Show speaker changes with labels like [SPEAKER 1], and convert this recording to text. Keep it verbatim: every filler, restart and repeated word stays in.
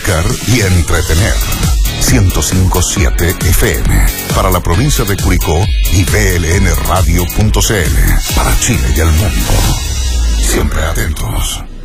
[SPEAKER 1] comunicar y entretener. ciento cinco punto siete F M para la provincia de Curicó y B L N radio punto c l para Chile y el mundo. Siempre atentos.